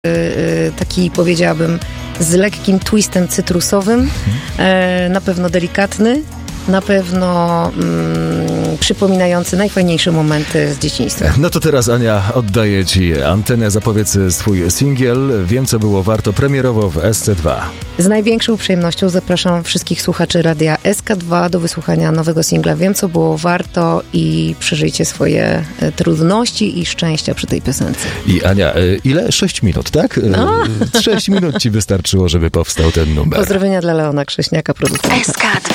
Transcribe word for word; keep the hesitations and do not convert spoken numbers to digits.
taki, powiedziałabym, z lekkim twistem cytrusowym, mhm. na pewno delikatny, na pewno mm, przypominający najfajniejsze momenty z dzieciństwa. No to teraz, Ania, oddaję Ci antenę. Zapowiedz swój singiel. Wiem, co było warto, premierowo w S C dwa. Z największą przyjemnością zapraszam wszystkich słuchaczy radia S K dwa do wysłuchania nowego singla Wiem, co było warto i przeżyjcie swoje trudności i szczęścia przy tej piosence. I Ania, ile? Sześć minut, tak? No. Sześć minut Ci wystarczyło, żeby powstał ten numer. Pozdrowienia dla Leona Krześniaka, producenta.